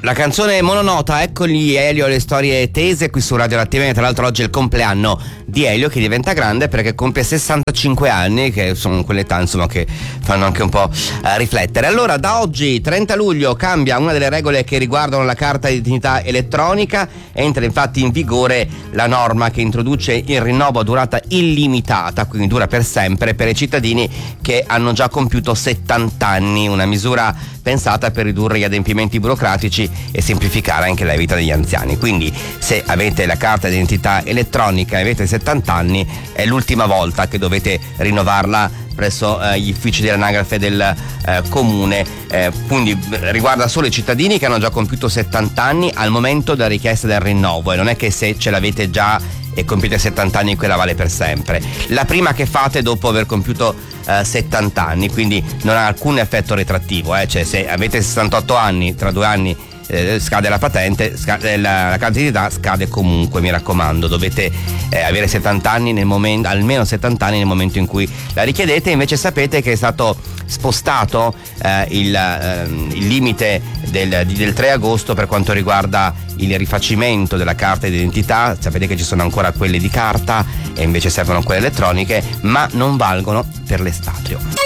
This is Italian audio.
La canzone mononota, eccoli Elio e le storie tese qui su Radio Latina. Tra l'altro oggi è il compleanno di Elio, che diventa grande perché compie 65 anni, che sono quell'età insomma che fanno anche un po' riflettere. Allora, da oggi 30 luglio cambia una delle regole che riguardano la carta di identità elettronica. Entra infatti in vigore la norma che introduce il rinnovo a durata illimitata, quindi dura per sempre, per i cittadini che hanno già compiuto 70 anni, una misura pensata per ridurre gli adempimenti burocratici e semplificare anche la vita degli anziani. Quindi se avete la carta d'identità elettronica e avete 70 anni, è l'ultima volta che dovete rinnovarla presso gli uffici dell'anagrafe del comune, quindi riguarda solo i cittadini che hanno già compiuto 70 anni al momento della richiesta del rinnovo, e non è che se ce l'avete già e compiete 70 anni quella vale per sempre. La prima che fate dopo aver compiuto 70 anni, quindi non ha alcun effetto retrattivo, cioè se avete 68 anni, tra 2 anni scade la patente, la carta d'identità scade comunque, mi raccomando, dovete avere 70 anni nel momento, almeno 70 anni nel momento in cui la richiedete. Invece sapete che è stato spostato il limite del 3 agosto per quanto riguarda il rifacimento della carta d'identità. Sapete che ci sono ancora quelle di carta e invece servono quelle elettroniche, ma non valgono per l'estrateo.